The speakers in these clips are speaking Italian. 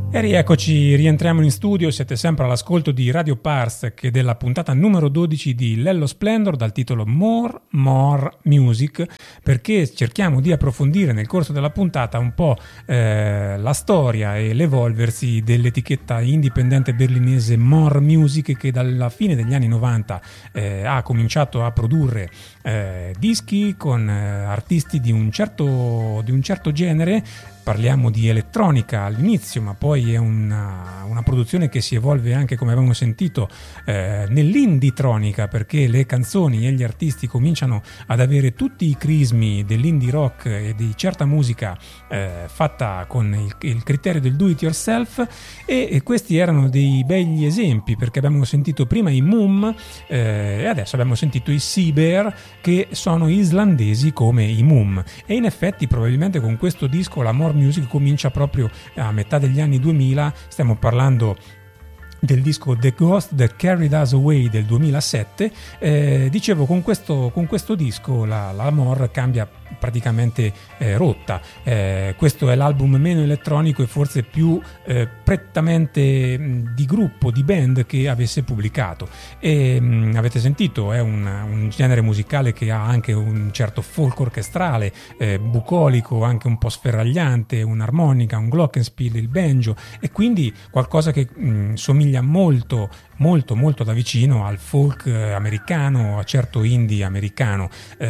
E rieccoci, rientriamo in studio, siete sempre all'ascolto di Radio Parsec e della puntata numero 12 di Lello Splendor dal titolo More Music, perché cerchiamo di approfondire nel corso della puntata un po' la storia e l'evolversi dell'etichetta indipendente berlinese More Music, che dalla fine degli anni 90 ha cominciato a produrre dischi con artisti di un certo genere. Parliamo di elettronica all'inizio, ma poi è una produzione che si evolve anche, come avevamo sentito, nell'indie-tronica, perché le canzoni e gli artisti cominciano ad avere tutti i crismi dell'indie rock e di certa musica fatta con il criterio del do it yourself, e questi erano dei begli esempi, perché abbiamo sentito prima i Mum e adesso abbiamo sentito i Seabear, che sono islandesi come i Mum, e in effetti probabilmente con questo disco la More Music comincia proprio a metà degli anni 2000. Stiamo parlando del disco The Ghost That Carried Us Away del 2007. Dicevo, con questo disco la More cambia praticamente rotta. Questo è l'album meno elettronico e forse più prettamente di gruppo, di band che avesse pubblicato, e avete sentito, è un genere musicale che ha anche un certo folk orchestrale, bucolico, anche un po' sferragliante, un'armonica, un glockenspiel, il banjo, e quindi qualcosa che somiglia molto da vicino al folk americano, a certo indie americano,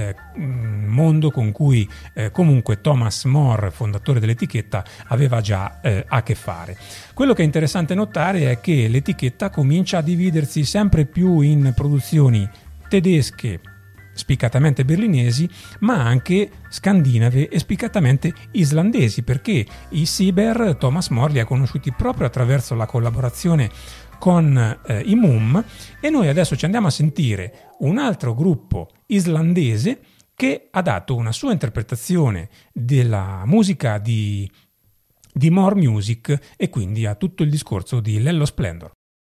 mondo con cui comunque Thomas More, fondatore dell'etichetta, aveva già a che fare. Quello che è interessante notare è che l'etichetta comincia a dividersi sempre più in produzioni tedesche spiccatamente berlinesi, ma anche scandinave e spiccatamente islandesi, perché i Seabear Thomas More li ha conosciuti proprio attraverso la collaborazione con i Mum, e noi adesso ci andiamo a sentire un altro gruppo islandese che ha dato una sua interpretazione della musica di More Music, e quindi a tutto il discorso di Lello Splendor.